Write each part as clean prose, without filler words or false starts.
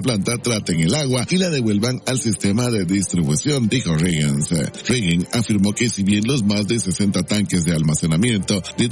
planta traten el agua y la devuelvan al sistema de distribución, dijo Reagan. Reagan afirmó que si bien los más de 60 tanques de almacenamiento de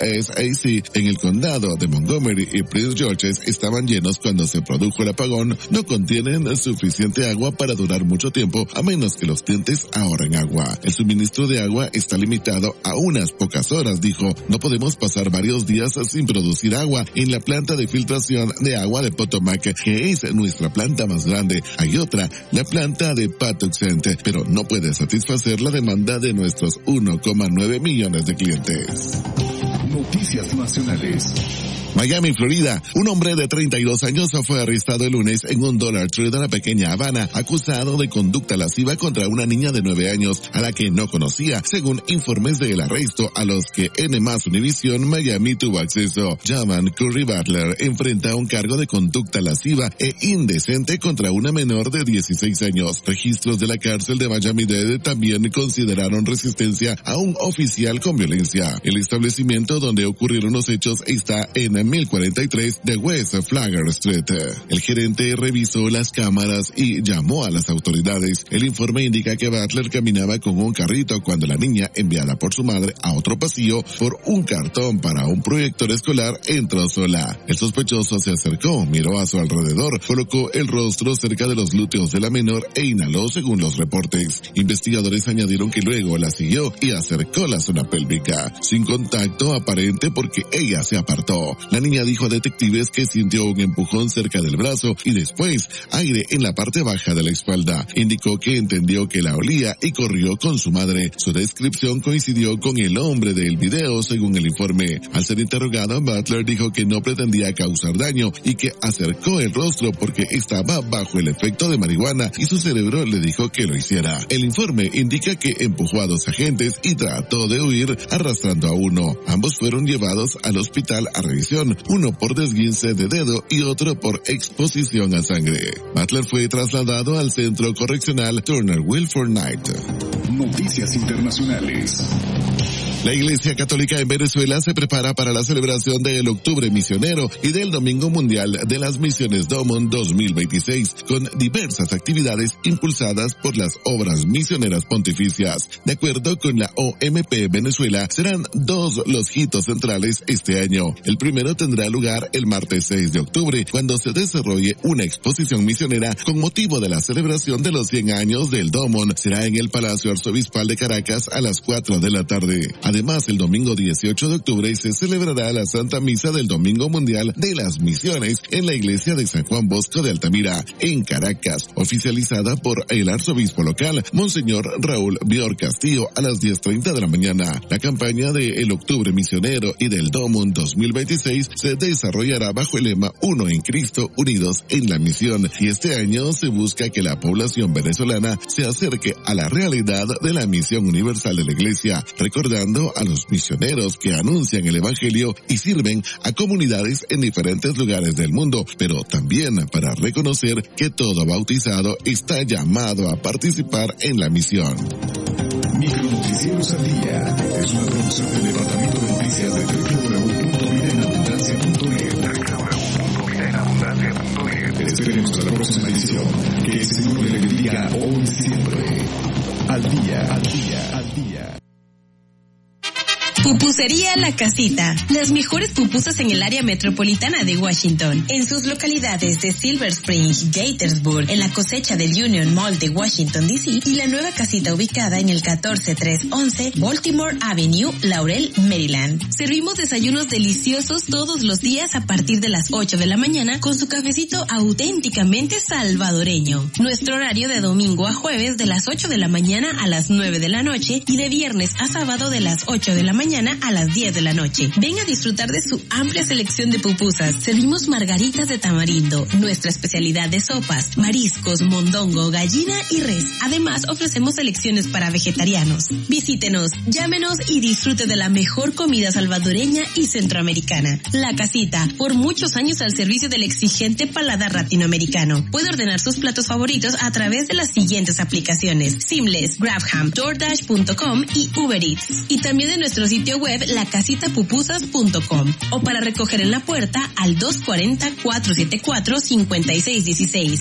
WSAC en el condado de Montgomery y Prince George's estaban llenos cuando se produjo el apagón, no contienen suficiente agua para durar mucho tiempo a menos que los clientes ahorren agua. El suministro de agua está limitado a unas pocas horas, dijo. No podemos pasar varios días sin producir agua en la planta de filtración de agua de Potomac, que es nuestra planta más grande. Hay otra, la planta de Patuxent, pero no puede satisfacer la demanda de nuestros 1,9 millones de clientes. Noticias nacionales. Miami, Florida. Un hombre de 32 años fue arrestado el lunes en un Dollar Tree de la pequeña Habana, acusado de conducta lasciva contra una niña de 9 años a la que no conocía, según informes del arresto a los que N+ Univision Miami tuvo acceso. Jaman Curry Butler enfrenta un cargo de conducta lasciva e indecente contra una menor de 16 años. Registros de la cárcel de Miami-Dade también consideraron resistencia a un oficial con violencia. El establecimiento donde ocurrieron los hechos está en 1043 de West Flagler Street. El gerente revisó las cámaras y llamó a las autoridades. El informe indica que Butler caminaba con un carrito cuando la niña, enviada por su madre a otro pasillo por un cartón para un proyector escolar, entró sola. El sospechoso se acercó, miró a su alrededor, colocó el rostro cerca de los glúteos de la menor e inhaló, según los reportes. Investigadores añadieron que luego la siguió y acercó la zona pélvica, sin contacto aparente porque ella se apartó. La niña dijo a detectives que sintió un empujón cerca del brazo y después aire en la parte baja de la espalda. Indicó que entendió que la olía y corrió con su madre. Su descripción coincidió con el hombre del video, según el informe. Al ser interrogado, Butler dijo que no pretendía causar daño y que acercó el rostro porque estaba bajo el efecto de marihuana y su cerebro le dijo que lo hiciera. El informe indica que empujó a 2 agentes y trató de huir arrastrando a uno. Ambos fueron llevados al hospital a revisión, uno por desguince de dedo y otro por exposición a sangre. Butler fue trasladado al centro correccional Turner Wilford Knight. Noticias internacionales. La Iglesia Católica en Venezuela se prepara para la celebración del Octubre Misionero y del Domingo Mundial de las Misiones DOMON 2026, con diversas actividades impulsadas por las obras misioneras pontificias. De acuerdo con la OMP Venezuela, serán 2 los hitos centrales este año. El primero tendrá lugar el martes 6 de octubre, cuando se desarrolle una exposición misionera con motivo de la celebración de los 100 años del DOMON. Será en el Palacio Arzobispal de Caracas a las 4 de la tarde. Además, el domingo 18 de octubre se celebrará la Santa Misa del Domingo Mundial de las Misiones en la iglesia de San Juan Bosco de Altamira, en Caracas, oficializada por el arzobispo local, Monseñor Raúl Bior Castillo, a las 10:30 de la mañana. La campaña de El Octubre Misionero y del DOMON 2026 se desarrollará bajo el lema Uno en Cristo, unidos en la misión, y este año se busca que la población venezolana se acerque a la realidad de la misión universal de la iglesia, recordando a los misioneros que anuncian el evangelio y sirven a comunidades en diferentes lugares del mundo, pero también para reconocer que todo bautizado está llamado a participar en la misión. Micronoticieros al día es una producción del Departamento de Noticias de www.vidaenabundancia.net. Esperemos a la próxima edición. Que el Señor le bendiga hoy y siempre. Al día, al día, al día. Pupusería La Casita. Las mejores pupusas en el área metropolitana de Washington. En sus localidades de Silver Spring, Gaithersburg, en la cosecha del Union Mall de Washington, D.C. y la nueva casita ubicada en el 14311 Baltimore Avenue, Laurel, Maryland. Servimos desayunos deliciosos todos los días a partir de las 8 de la mañana con su cafecito auténticamente salvadoreño. Nuestro horario de domingo a jueves de las 8 de la mañana a las 9 de la noche y de viernes a sábado de las 8 de la mañana a las 10 de la noche. Ven a disfrutar de su amplia selección de pupusas. Servimos margaritas de tamarindo, nuestra especialidad de sopas, mariscos, mondongo, gallina y res. Además, ofrecemos selecciones para vegetarianos. Visítenos, llámenos y disfrute de la mejor comida salvadoreña y centroamericana. La Casita, por muchos años al servicio del exigente paladar latinoamericano. Puede ordenar sus platos favoritos a través de las siguientes aplicaciones: Seamless, Grabham, DoorDash.com y Uber Eats. Y también de nuestro sitio web lacasitapupusas.com o para recoger en la puerta al 240-474-5616.